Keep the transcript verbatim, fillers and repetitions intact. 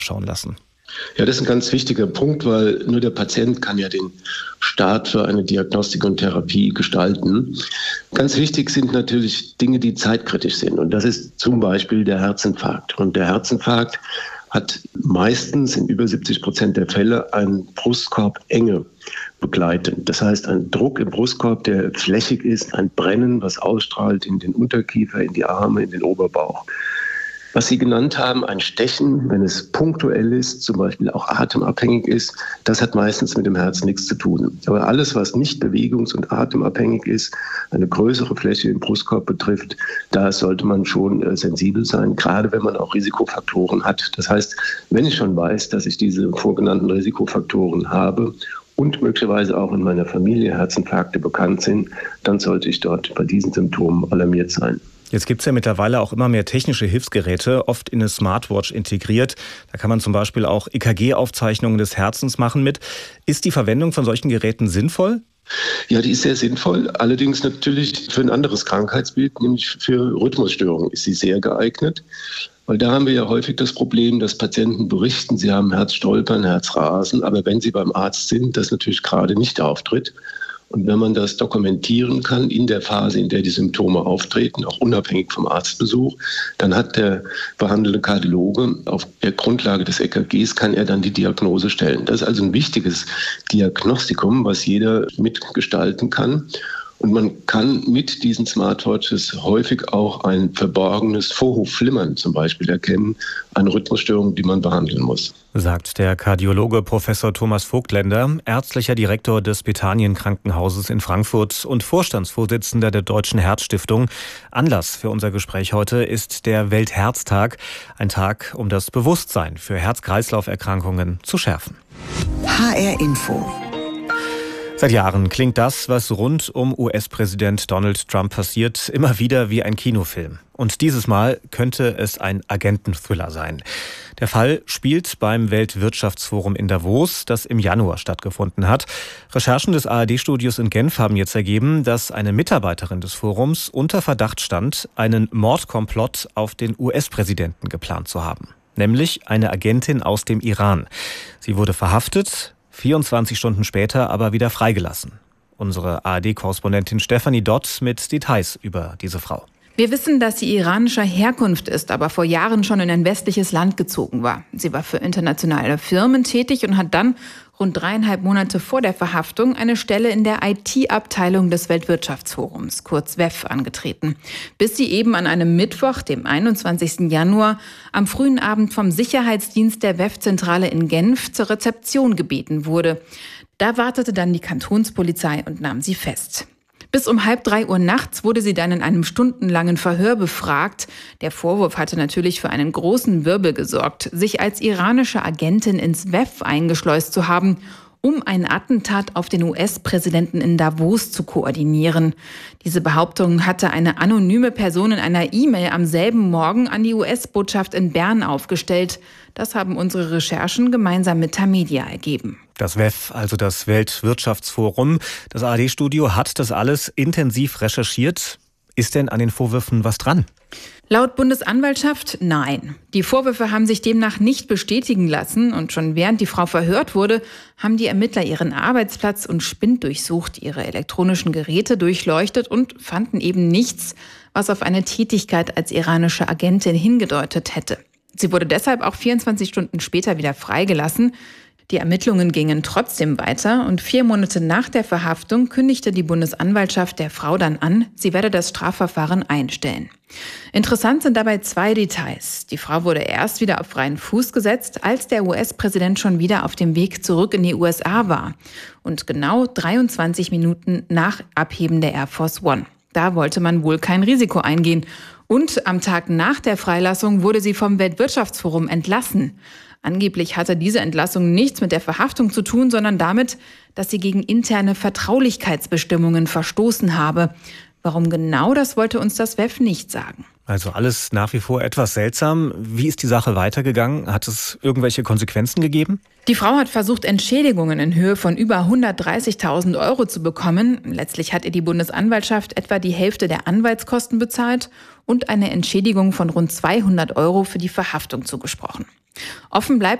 schauen lassen. Ja, das ist ein ganz wichtiger Punkt, weil nur der Patient kann ja den Start für eine Diagnostik und Therapie gestalten. Ganz wichtig sind natürlich Dinge, die zeitkritisch sind. Und das ist zum Beispiel der Herzinfarkt. Und der Herzinfarkt hat meistens in über siebzig Prozent der Fälle eine Brustkorbenge begleitend. Das heißt, ein Druck im Brustkorb, der flächig ist, ein Brennen, was ausstrahlt in den Unterkiefer, in die Arme, in den Oberbauch. Was Sie genannt haben, ein Stechen, wenn es punktuell ist, zum Beispiel auch atemabhängig ist, das hat meistens mit dem Herzen nichts zu tun. Aber alles, was nicht bewegungs- und atemabhängig ist, eine größere Fläche im Brustkorb betrifft, da sollte man schon äh, sensibel sein, gerade wenn man auch Risikofaktoren hat. Das heißt, wenn ich schon weiß, dass ich diese vorgenannten Risikofaktoren habe und möglicherweise auch in meiner Familie Herzinfarkte bekannt sind, dann sollte ich dort bei diesen Symptomen alarmiert sein. Jetzt gibt es ja mittlerweile auch immer mehr technische Hilfsgeräte, oft in eine Smartwatch integriert. Da kann man zum Beispiel auch E K G-Aufzeichnungen des Herzens machen mit. Ist die Verwendung von solchen Geräten sinnvoll? Ja, die ist sehr sinnvoll. Allerdings natürlich für ein anderes Krankheitsbild, nämlich für Rhythmusstörungen ist sie sehr geeignet. Weil da haben wir ja häufig das Problem, dass Patienten berichten, sie haben Herzstolpern, Herzrasen, aber wenn sie beim Arzt sind, das natürlich gerade nicht auftritt. Und wenn man das dokumentieren kann in der Phase, in der die Symptome auftreten, auch unabhängig vom Arztbesuch, dann hat der behandelnde Kardiologe auf der Grundlage des E K Gs kann er dann die Diagnose stellen. Das ist also ein wichtiges Diagnostikum, was jeder mitgestalten kann. Und man kann mit diesen Smartwatches häufig auch ein verborgenes Vorhofflimmern zum Beispiel erkennen, eine Rhythmusstörung, die man behandeln muss. Sagt der Kardiologe Professor Thomas Vogtländer, ärztlicher Direktor des Bethanien-Krankenhauses in Frankfurt und Vorstandsvorsitzender der Deutschen Herzstiftung. Anlass für unser Gespräch heute ist der Weltherztag, ein Tag, um das Bewusstsein für Herz-Kreislauf-Erkrankungen zu schärfen. H R Info. Seit Jahren klingt das, was rund um U S-Präsident Donald Trump passiert, immer wieder wie ein Kinofilm. Und dieses Mal könnte es ein Agenten-Thriller sein. Der Fall spielt beim Weltwirtschaftsforum in Davos, das im Januar stattgefunden hat. Recherchen des A R D-Studios in Genf haben jetzt ergeben, dass eine Mitarbeiterin des Forums unter Verdacht stand, einen Mordkomplott auf den U S-Präsidenten geplant zu haben. Nämlich eine Agentin aus dem Iran. Sie wurde verhaftet, vierundzwanzig Stunden später aber wieder freigelassen. Unsere A R D-Korrespondentin Stefanie Dott mit Details über diese Frau. Wir wissen, dass sie iranischer Herkunft ist, aber vor Jahren schon in ein westliches Land gezogen war. Sie war für internationale Firmen tätig und hat dann rund dreieinhalb Monate vor der Verhaftung eine Stelle in der I T-Abteilung des Weltwirtschaftsforums, kurz W E F, angetreten. Bis sie eben an einem Mittwoch, dem einundzwanzigsten Januar, am frühen Abend vom Sicherheitsdienst der W E F-Zentrale in Genf zur Rezeption gebeten wurde. Da wartete dann die Kantonspolizei und nahm sie fest. Bis um halb drei Uhr nachts wurde sie dann in einem stundenlangen Verhör befragt. Der Vorwurf hatte natürlich für einen großen Wirbel gesorgt, sich als iranische Agentin ins W E F eingeschleust zu haben, um ein Attentat auf den U S-Präsidenten in Davos zu koordinieren. Diese Behauptung hatte eine anonyme Person in einer E-Mail am selben Morgen an die U S-Botschaft in Bern aufgestellt. Das haben unsere Recherchen gemeinsam mit Tamedia ergeben. Das W E F, also das Weltwirtschaftsforum. Das A R D-Studio hat das alles intensiv recherchiert. Ist denn an den Vorwürfen was dran? Laut Bundesanwaltschaft nein. Die Vorwürfe haben sich demnach nicht bestätigen lassen und schon während die Frau verhört wurde, haben die Ermittler ihren Arbeitsplatz und Spind durchsucht, ihre elektronischen Geräte durchleuchtet und fanden eben nichts, was auf eine Tätigkeit als iranische Agentin hingedeutet hätte. Sie wurde deshalb auch vierundzwanzig Stunden später wieder freigelassen. Die Ermittlungen gingen trotzdem weiter und vier Monate nach der Verhaftung kündigte die Bundesanwaltschaft der Frau dann an, sie werde das Strafverfahren einstellen. Interessant sind dabei zwei Details. Die Frau wurde erst wieder auf freien Fuß gesetzt, als der U S-Präsident schon wieder auf dem Weg zurück in die U S A war. Und genau dreiundzwanzig Minuten nach Abheben der Air Force One. Da wollte man wohl kein Risiko eingehen. Und am Tag nach der Freilassung wurde sie vom Weltwirtschaftsforum entlassen. Angeblich hatte diese Entlassung nichts mit der Verhaftung zu tun, sondern damit, dass sie gegen interne Vertraulichkeitsbestimmungen verstoßen habe. Warum genau, das wollte uns das W E F nicht sagen. Also alles nach wie vor etwas seltsam. Wie ist die Sache weitergegangen? Hat es irgendwelche Konsequenzen gegeben? Die Frau hat versucht, Entschädigungen in Höhe von über hundertdreißigtausend Euro zu bekommen. Letztlich hat ihr die Bundesanwaltschaft etwa die Hälfte der Anwaltskosten bezahlt und eine Entschädigung von rund zweihundert Euro für die Verhaftung zugesprochen. Offen bleibt